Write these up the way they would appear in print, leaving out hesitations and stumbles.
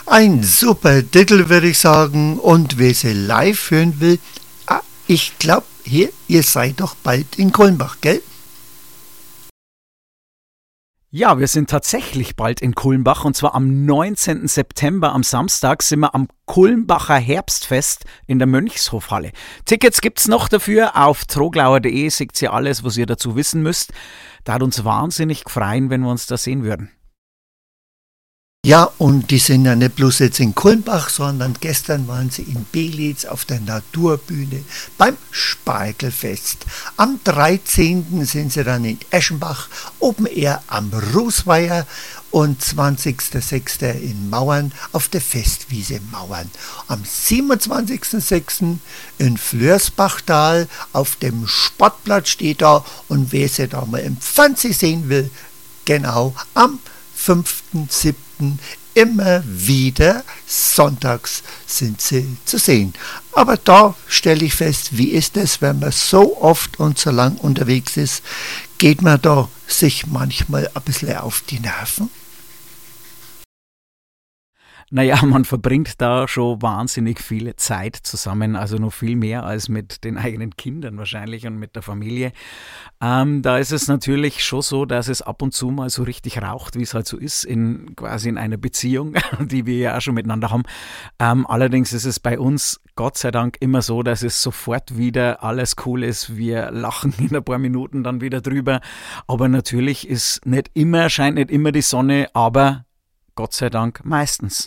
Ein super Titel, würde ich sagen. Und wer sie live hören will, ich glaube, hier, ihr seid doch bald in Kulmbach, gell? Ja, wir sind tatsächlich bald in Kulmbach und zwar am 19. September, am Samstag, sind wir am Kulmbacher Herbstfest in der Mönchshofhalle. Tickets gibt's noch dafür auf troglauer.de, seht ihr alles, was ihr dazu wissen müsst. Da hat uns wahnsinnig gefreut, wenn wir uns da sehen würden. Ja, und die sind ja nicht bloß jetzt in Kulmbach, sondern gestern waren sie in Belitz auf der Naturbühne beim Spargelfest. Am 13. sind sie dann in Eschenbach, Open Air am Rußweiher und 20.06. in Mauern auf der Festwiese Mauern. Am 27.06. in Flörsbachtal auf dem Sportplatz steht da, und wer sie da mal im Fernsehen sehen will, genau am 5.7. immer wieder sonntags sind sie zu sehen. Aber da stelle ich fest, wie ist es, wenn man so oft und so lang unterwegs ist, geht man da sich manchmal ein bisschen auf die Nerven? Naja, man verbringt da schon wahnsinnig viel Zeit zusammen, also noch viel mehr als mit den eigenen Kindern wahrscheinlich und mit der Familie. Da ist es natürlich schon so, dass es ab und zu mal so richtig raucht, wie es halt so ist, quasi in einer Beziehung, die wir ja auch schon miteinander haben. Allerdings ist es bei uns Gott sei Dank immer so, dass es sofort wieder alles cool ist. Wir lachen in ein paar Minuten dann wieder drüber. Aber natürlich scheint nicht immer die Sonne, aber Gott sei Dank meistens.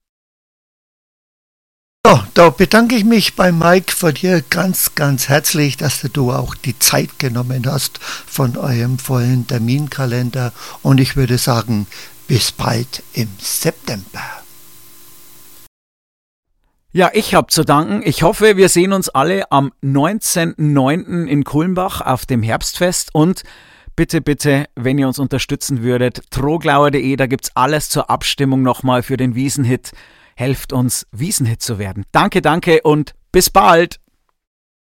Ja, da bedanke ich mich bei Mike von dir ganz, ganz herzlich, dass du auch die Zeit genommen hast von eurem vollen Terminkalender. Und ich würde sagen, bis bald im September. Ja, ich habe zu danken. Ich hoffe, wir sehen uns alle am 19.09. in Kulmbach auf dem Herbstfest. Und bitte, bitte, wenn ihr uns unterstützen würdet, troglauer.de, da gibt's alles zur Abstimmung nochmal für den Wiesenhit. Helft uns, Wiesenhit zu werden. Danke, danke und bis bald!